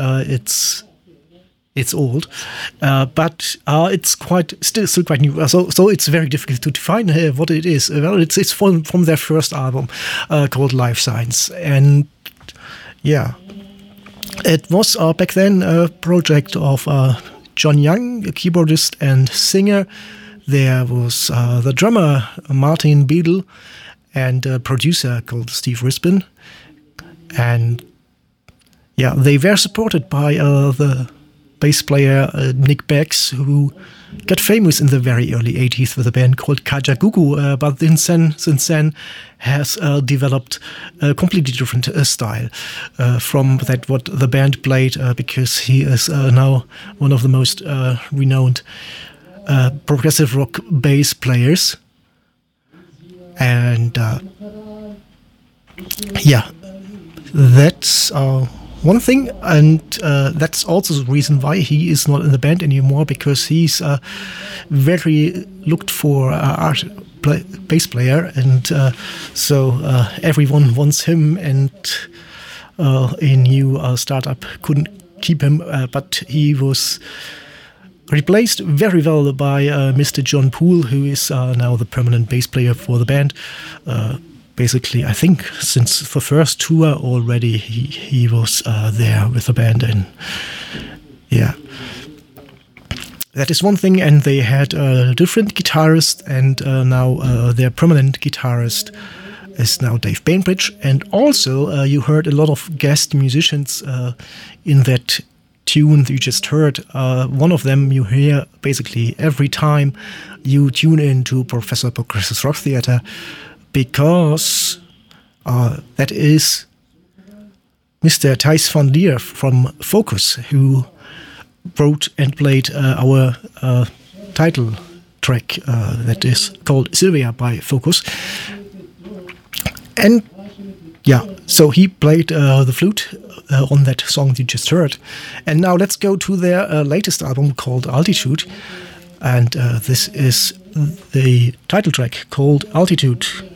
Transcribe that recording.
it's old, but it's still quite new. So it's very difficult to define what it is. Well, it's from their first album called Life Science, and yeah, it was back then a project of John Young, a keyboardist and singer. There was the drummer Martin Beadle and a producer called Steve Rispin, and yeah, they were supported by the bass player Nick Beggs, who got famous in the very early 80s with a band called Kajagoogoo, but since then has developed a completely different style from that what the band played, because he is now one of the most renowned progressive rock bass players. And yeah, that's one thing, and that's also the reason why he is not in the band anymore, because he's a very looked for bass player, and so everyone wants him, and a new startup couldn't keep him, but he was replaced very well by Mr. John Poole, who is now the permanent bass player for the band. Basically, I think since the first tour already, he was there with the band, and yeah, that is one thing. And they had a different guitarist, and now their permanent guitarist is now Dave Bainbridge. And also, you heard a lot of guest musicians in that tune that you just heard. One of them you hear basically every time you tune into Professor Progressive Rock Theater, because that is Mr. Thijs van Lier from Focus, who wrote and played our title track that is called Sylvia by Focus. And yeah, so he played the flute on that song you just heard. And now let's go to their latest album called Altitude. And this is the title track called Altitude.